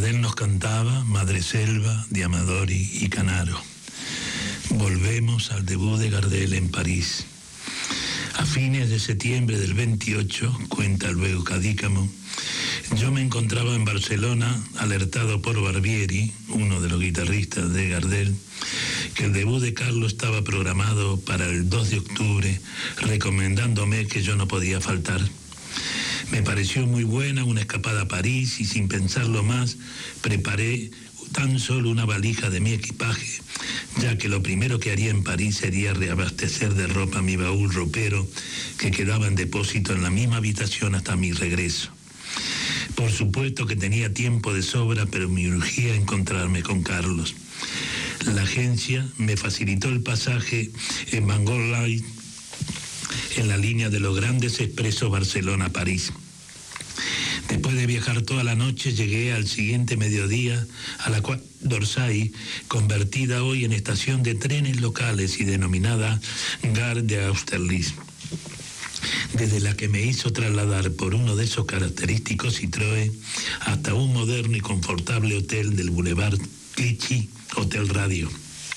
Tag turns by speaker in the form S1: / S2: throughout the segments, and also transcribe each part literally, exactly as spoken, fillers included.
S1: Gardel nos cantaba Madre Selva de Amadori y Canaro. Volvemos al debut de Gardel en París. A fines de septiembre del veintiocho, cuenta luego Cadícamo, yo me encontraba en Barcelona, alertado por Barbieri, uno de los guitarristas de Gardel, que el debut de Carlos estaba programado para el dos de octubre, recomendándome que yo no podía faltar. Me pareció muy buena una escapada a París y sin pensarlo más, preparé tan solo una valija de mi equipaje, ya que lo primero que haría en París sería reabastecer de ropa mi baúl ropero, que quedaba en depósito en la misma habitación hasta mi regreso. Por supuesto que tenía tiempo de sobra, pero me urgía encontrarme con Carlos. La agencia me facilitó el pasaje en Van Light, en la línea de los grandes expresos Barcelona-París. Después de viajar toda la noche, llegué al siguiente mediodía a la d'Orsay, convertida hoy en estación de trenes locales y denominada Gare de Austerlitz, desde la que me hizo trasladar por uno de esos característicos Citroën hasta un moderno y confortable hotel del Boulevard Clichy, Hotel Radio.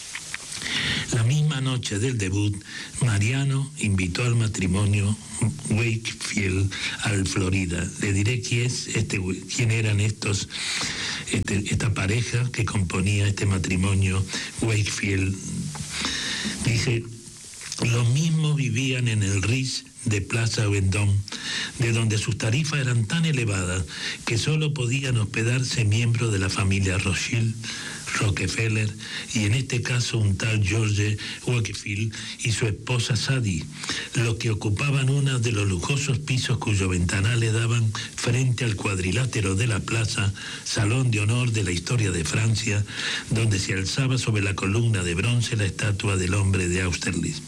S1: La misma noche del debut, Mariano invitó al matrimonio Wakefield al Florida. Le diré quién, es este, quién eran estos, este, esta pareja que componía este matrimonio Wakefield. Dice, los mismos vivían en el Ritz de Plaza Vendôme, de donde sus tarifas eran tan elevadas que solo podían hospedarse miembros de la familia Rothschild, Rockefeller, y en este caso un tal George Wakefield y su esposa Sadie, los que ocupaban uno de los lujosos pisos cuyos ventanales daban frente al cuadrilátero de la plaza, salón de honor de la historia de Francia, donde se alzaba sobre la columna de bronce la estatua del hombre de Austerlitz.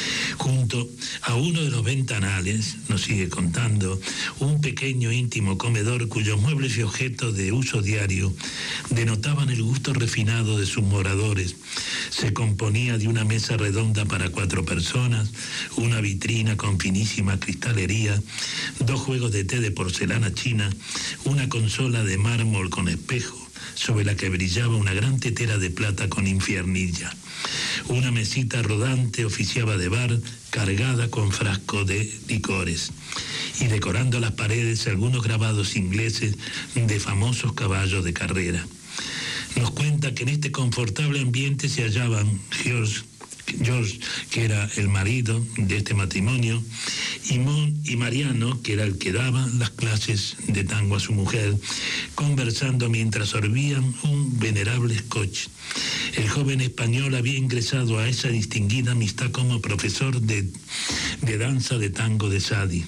S1: Junto a uno de los ventanales, nos sigue contando, un pequeño íntimo comedor cuyos muebles y objetos de uso diario denotaban el gusto refinado de sus moradores. Se componía de una mesa redonda para cuatro personas, una vitrina con finísima cristalería, dos juegos de té de porcelana china, una consola de mármol con espejo, sobre la que brillaba una gran tetera de plata con infiernilla. Una mesita rodante oficiaba de bar, cargada con frascos de licores, y decorando las paredes algunos grabados ingleses de famosos caballos de carrera. Nos cuenta que en este confortable ambiente se hallaban George, George, que era el marido de este matrimonio, y, Mon, y Mariano, que era el que daba las clases de tango a su mujer, conversando mientras sorbían un venerable scotch. El joven español había ingresado a esa distinguida amistad como profesor de, de danza de tango de Sadie.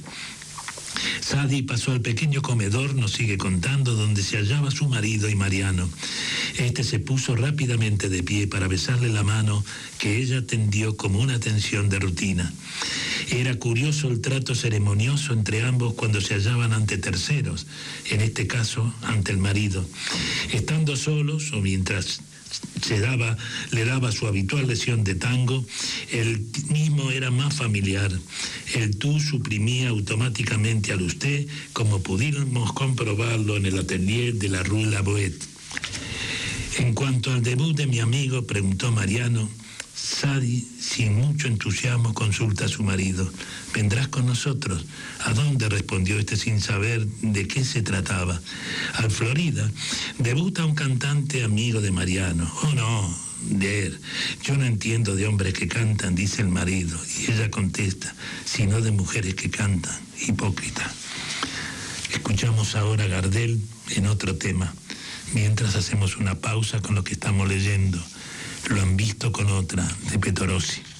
S1: Sadie pasó al pequeño comedor, nos sigue contando, donde se hallaba su marido y Mariano. Este se puso rápidamente de pie para besarle la mano que ella tendió como una atención de rutina. Era curioso el trato ceremonioso entre ambos cuando se hallaban ante terceros, en este caso ante el marido. Estando solos o mientras se daba, le daba su habitual lección de tango, el mismo era más familiar. El tú suprimía automáticamente al usted, como pudimos comprobarlo en el atelier de la Rue Lavoie. En cuanto al debut de mi amigo, preguntó Mariano, Sadie, sin mucho entusiasmo, consulta a su marido. ¿Vendrás con nosotros? ¿A dónde?, respondió este sin saber de qué se trataba. Al Florida. Debuta un cantante amigo de Mariano. Oh, no, de él. Yo no entiendo de hombres que cantan, dice el marido. Y ella contesta, sino de mujeres que cantan. Hipócrita. Escuchamos ahora a Gardel en otro tema, mientras hacemos una pausa con lo que estamos leyendo. Lo han visto con otra, de Petorossi.